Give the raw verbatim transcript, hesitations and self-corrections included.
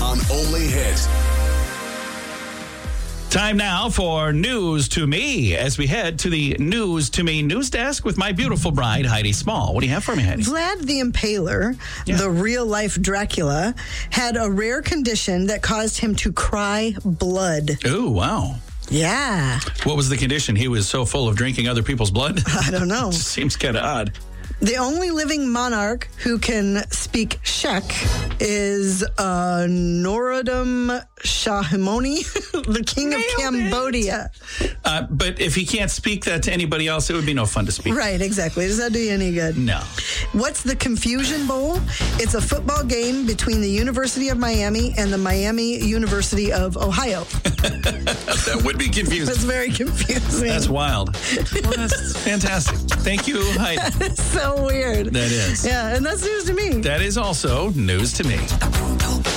on Only Hit. Time now for News to Me as we head to the News to Me news desk with my beautiful bride, Heidi Small. What do you have for me, Heidi? Vlad the Impaler, Yeah. the real-life Dracula, had a rare condition that caused him to cry blood. Oh, wow. Yeah. What was the condition? He was so full of drinking other people's blood? I don't know. Seems kind of odd. The only living monarch who can speak Czech is uh, Norodom Shahimoni, the king of Nailed Cambodia. Uh, but if he can't speak that to anybody else, it would be no fun to speak. Right, exactly. Does that do you any good? No. What's the Confusion Bowl? It's a football game between the University of Miami and the Miami University of Ohio. That would be confusing. That's very confusing. That's wild. Well, that's fantastic. Thank you, Heidi. so weird. That is. Yeah, and that's news to me. That is also news to me.